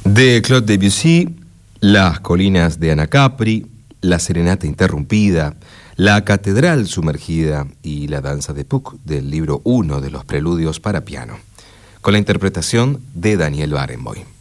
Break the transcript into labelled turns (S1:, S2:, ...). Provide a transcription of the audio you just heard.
S1: De Claude Debussy, Las colinas de Anacapri, La serenata interrumpida, La catedral sumergida y La danza de Puck del libro 1 de los preludios para piano, con la interpretación de Daniel Barenboim.